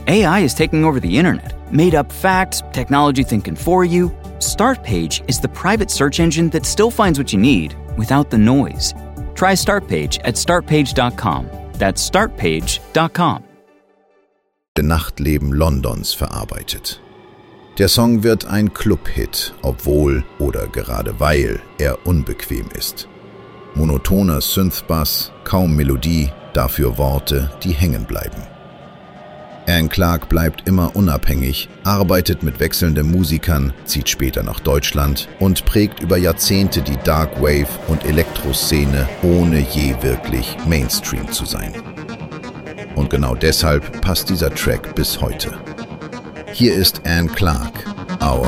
AI is taking over the internet. Made up facts, technology thinking for you. Startpage is the private search engine that still finds what you need without the noise. Try Startpage at startpage.com. That's startpage.com. Nachtleben Londons verarbeitet. Der Song wird ein Club-Hit, obwohl oder gerade weil er unbequem ist. Monotoner Synthbass, kaum Melodie, dafür Worte, die hängen bleiben. Anne Clark bleibt immer unabhängig, arbeitet mit wechselnden Musikern, zieht später nach Deutschland und prägt über Jahrzehnte die Dark Wave und Elektroszene, ohne je wirklich Mainstream zu sein. Und genau deshalb passt dieser Track bis heute. Hier ist Anne Clark, Our